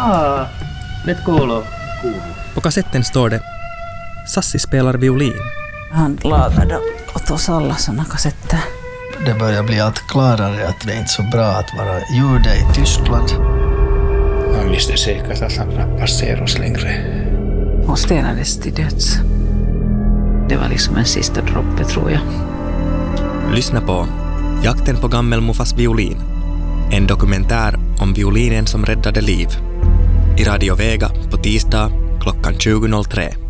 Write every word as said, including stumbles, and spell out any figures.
Ah, nyt kuuluu. Kuuluu. På kassetten står det Sassi spelar violin. Han lagade åt oss alla såna kassetter. Det börjar bli allt klarare att det är inte så bra att vara jude i Tyskland. Han visste säkert att han knappast ser oss längre. Hon stenades till döds. Det var liksom en sista droppe, tror jag. Lyssna på Jakten på gammelmuffas violin. En dokumentär om violinen som räddade liv. I Radio Vega på tisdag klockan tjugo noll tre.